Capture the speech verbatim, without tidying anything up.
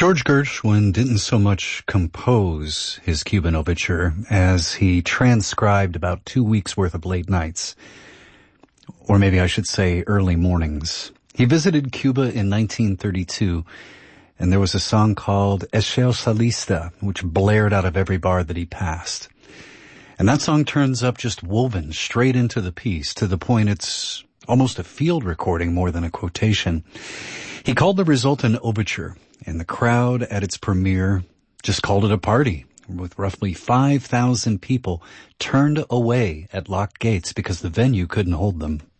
George Gershwin didn't so much compose his Cuban overture as he transcribed about two weeks' worth of late nights. Or maybe I should say early mornings. He visited Cuba in nineteen thirty-two, and there was a song called Echelle Salista, which blared out of every bar that he passed. And that song turns up just woven straight into the piece, to the point it's almost a field recording more than a quotation. He called the result an overture, and the crowd at its premiere just called it a party, with roughly five thousand people turned away at locked gates because the venue couldn't hold them.